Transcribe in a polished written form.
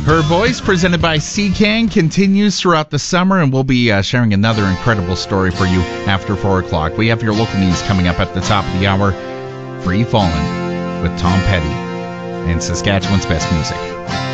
Her Voice, presented by CCAN, continues throughout the summer, and we'll be sharing another incredible story for you after 4 o'clock. We have your local news coming up at the top of the hour. Free Fallin' with Tom Petty and Saskatchewan's best music.